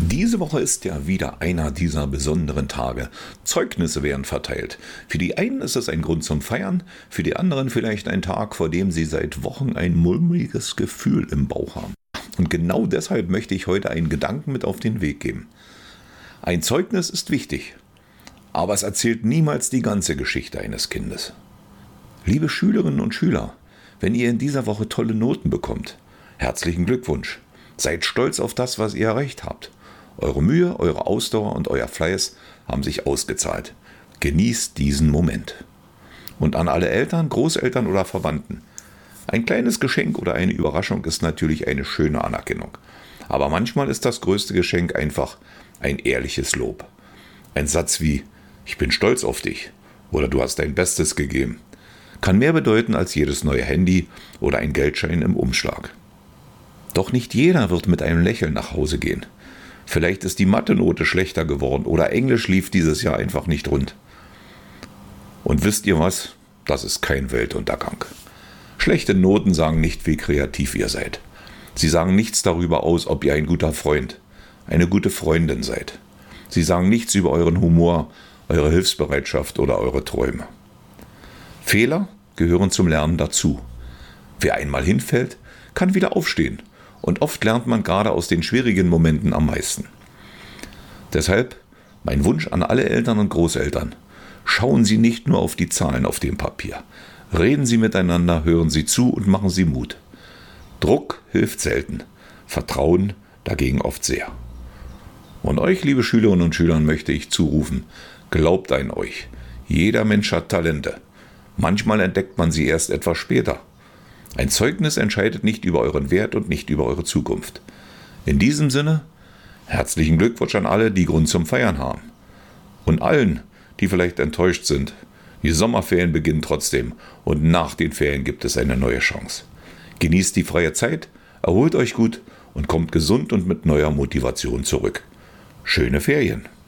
Diese Woche ist ja wieder einer dieser besonderen Tage. Zeugnisse werden verteilt. Für die einen ist es ein Grund zum Feiern, für die anderen vielleicht ein Tag, vor dem sie seit Wochen ein mulmiges Gefühl im Bauch haben. Und genau deshalb möchte ich heute einen Gedanken mit auf den Weg geben. Ein Zeugnis ist wichtig, aber es erzählt niemals die ganze Geschichte eines Kindes. Liebe Schülerinnen und Schüler, wenn ihr in dieser Woche tolle Noten bekommt, herzlichen Glückwunsch. Seid stolz auf das, was ihr erreicht habt. Eure Mühe, eure Ausdauer und euer Fleiß haben sich ausgezahlt. Genießt diesen Moment. Und an alle Eltern, Großeltern oder Verwandten. Ein kleines Geschenk oder eine Überraschung ist natürlich eine schöne Anerkennung. Aber manchmal ist das größte Geschenk einfach ein ehrliches Lob. Ein Satz wie „Ich bin stolz auf dich" oder „Du hast dein Bestes gegeben" kann mehr bedeuten als jedes neue Handy oder ein Geldschein im Umschlag. Doch nicht jeder wird mit einem Lächeln nach Hause gehen. Vielleicht ist die Mathe-Note schlechter geworden oder Englisch lief dieses Jahr einfach nicht rund. Und wisst ihr was? Das ist kein Weltuntergang. Schlechte Noten sagen nicht, wie kreativ ihr seid. Sie sagen nichts darüber aus, ob ihr ein guter Freund, eine gute Freundin seid. Sie sagen nichts über euren Humor, eure Hilfsbereitschaft oder eure Träume. Fehler gehören zum Lernen dazu. Wer einmal hinfällt, kann wieder aufstehen. Und oft lernt man gerade aus den schwierigen Momenten am meisten. Deshalb mein Wunsch an alle Eltern und Großeltern: Schauen Sie nicht nur auf die Zahlen auf dem Papier. Reden Sie miteinander, hören Sie zu und machen Sie Mut. Druck hilft selten, Vertrauen dagegen oft sehr. Und euch, liebe Schülerinnen und Schüler, möchte ich zurufen: Glaubt an euch. Jeder Mensch hat Talente. Manchmal entdeckt man sie erst etwas später. Ein Zeugnis entscheidet nicht über euren Wert und nicht über eure Zukunft. In diesem Sinne, herzlichen Glückwunsch an alle, die Grund zum Feiern haben. Und allen, die vielleicht enttäuscht sind. Die Sommerferien beginnen trotzdem und nach den Ferien gibt es eine neue Chance. Genießt die freie Zeit, erholt euch gut und kommt gesund und mit neuer Motivation zurück. Schöne Ferien!